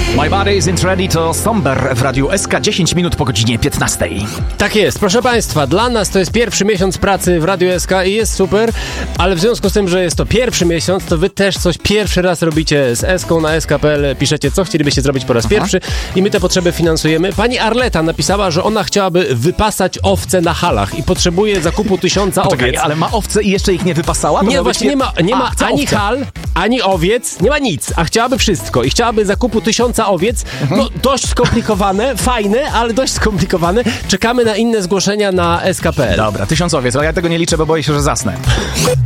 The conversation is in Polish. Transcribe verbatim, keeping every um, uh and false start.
My Body Isn't Ready to Somber w Radiu S K, dziesięć minut po godzinie piętnastej. Tak jest, proszę Państwa, dla nas to jest pierwszy miesiąc pracy w Radiu S K i jest super, ale w związku z tym, że jest to pierwszy miesiąc, to Wy też coś pierwszy raz robicie z Eską na S K kropka P L, piszecie, co chcielibyście zrobić po raz Aha. pierwszy i my te potrzeby finansujemy. Pani Arleta napisała, że ona chciałaby wypasać owce na halach i potrzebuje zakupu tysiąca Poczekaj, owiec. ale ma owce i jeszcze ich nie wypasała? To nie, właśnie nie ma, nie ma a, ani owce. hal, ani owiec, nie ma nic, a chciałaby wszystko i chciałaby zakupu tysiąca owiec. Mhm. No dość skomplikowane, fajne, ale dość skomplikowane. Czekamy na inne zgłoszenia na S K kropka P L. Dobra, tysiąc owiec, ale ja tego nie liczę, bo boję się, że zasnę.